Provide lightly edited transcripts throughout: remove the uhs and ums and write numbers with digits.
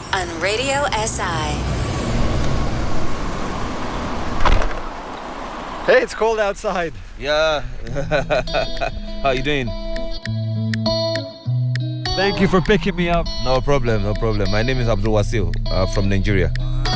on Radio SI. Hey, it's cold outside. Yeah. How you doing? Thank you for picking me up. No problem. My name is Abdul Wasil from Nigeria.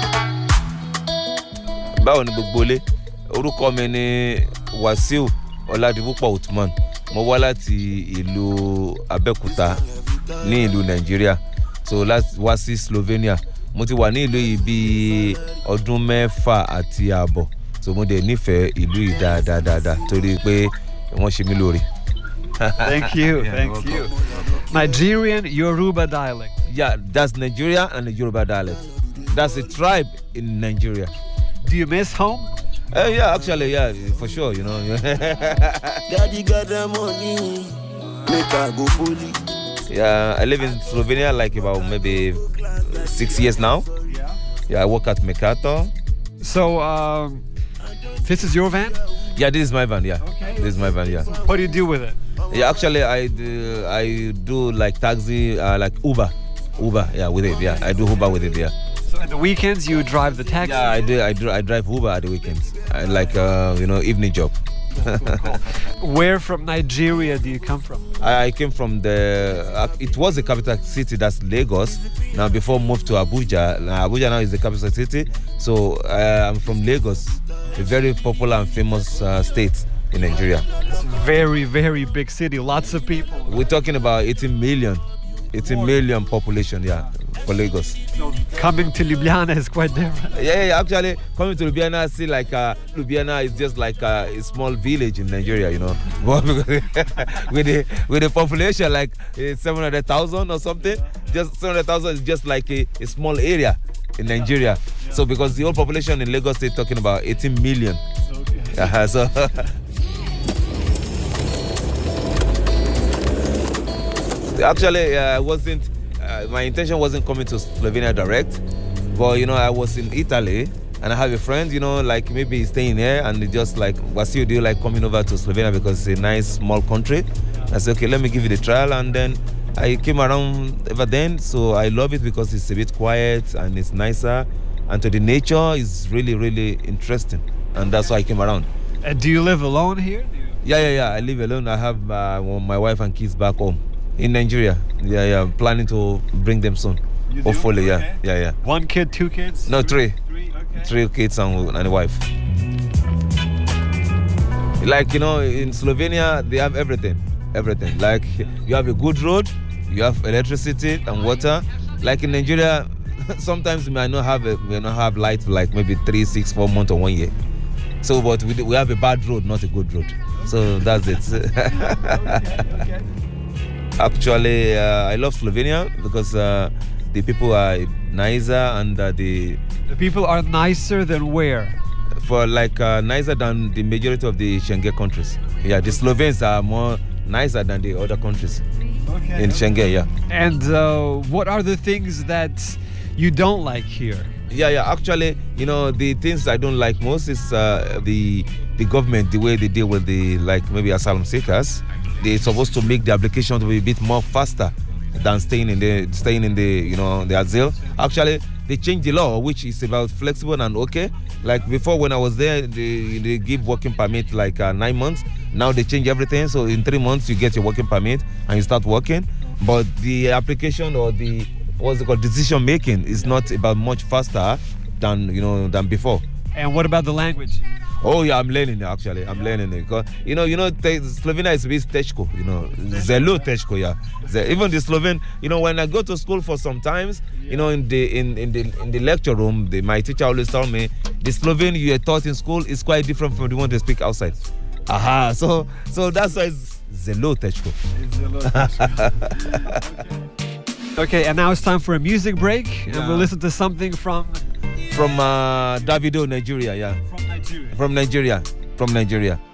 Báwo ni gbogbo ilé? Orúkọ mi ni Wasil Oladipupo Uthman. Mo wá láti ìlú Abẹ́òkúta ní ìlú Nigeria. So wá sí Slovenia. Mo ti wà ní ìlú yìí bí ọdún 6 àti àbọ̀. So mo dẹ̀ nífẹ̀ẹ́ ìlú yìí dáadáa torí pé wọ́n ṣe mí lóore. Thank you. Nigerian Yoruba dialect. Yeah, that's Nigeria and the Yoruba dialect. That's a tribe in Nigeria. Do you miss home? Yeah, actually, yeah, for sure, you know. Daddy got the money, make I go fully. Yeah, I live in Slovenia like about maybe 6 years now. Yeah, I work at Mercator. So, this is your van? Yeah, this is my van, yeah. Okay. This is my van, yeah. What do you do with it? Yeah, actually, I do like taxi, like Uber, yeah, with it, yeah. I do Uber with it, yeah. So at the weekends you drive the taxi? Yeah, I drive Uber at the weekends. I like, evening job. Where from Nigeria do you come from? I came from it was the capital city, that's Lagos. Now before moved to Abuja. Abuja now is the capital city. So I'm from Lagos, a very popular and famous state in Nigeria. It's a very, very big city, lots of people. We're talking about 18 million population, yeah, for Lagos. So coming to Ljubljana is quite different. Yeah, actually coming to Ljubljana, I see like Ljubljana is just like a small village in Nigeria, you know. with the population like 700,000 or something, just 700,000 is just like a small area in Nigeria. So because the whole population in Lagos is talking about 18 million. Okay. So actually, I wasn't. My intention wasn't coming to Slovenia direct, but I was in Italy, and I have a friend, like maybe he's staying here, and he just like, Wasil, do you like coming over to Slovenia because it's a nice small country? I said, okay, let me give it a trial, and then I came around ever then. So I love it because it's a bit quiet and it's nicer, and to the nature is really, really interesting, and that's why I came around. And do you live alone here? Yeah. I live alone. I have my wife and kids back home in Nigeria. Yeah. I'm planning to bring them soon. You do? Hopefully, Okay. Yeah. 1 kid, 2 kids? No, 3. 3, okay. 3 kids and a wife. Like, in Slovenia, they have everything. Like, you have a good road, you have electricity and water. Like in Nigeria, sometimes we may not have light for like maybe 3, 6, 4 months or 1 year. So, but we have a bad road, not a good road. So that's it. Okay. Actually, I love Slovenia because the people are nicer and The people are nicer than where? for like nicer than the majority of the Schengen countries. Yeah, the Slovenes are more nicer than the other countries in Schengen. Yeah. And what are the things that you don't like here? Yeah. Actually, the things I don't like most is the government, the way they deal with the maybe asylum seekers. They're supposed to make the application to be a bit more faster than staying in the the asile. Actually, they changed the law, which is about flexible and okay. Like before, when I was there, they give working permit like 9 months. Now they change everything, so in 3 months you get your working permit and you start working. But the application or the decision making is not about much faster than before. And what about the language? Oh yeah, I'm learning it actually. I'm learning it because Slovenia is a bit teško, zelo teško, yeah. Even the Sloven, when I go to school for some times, in the lecture room, my teacher always tell me the Sloven you are taught in school is quite different from the one they speak outside. So that's why it's zelo teško. Okay, and now it's time for a music break, and we'll listen to something from Davido, Nigeria, yeah. Nigeria. From Nigeria.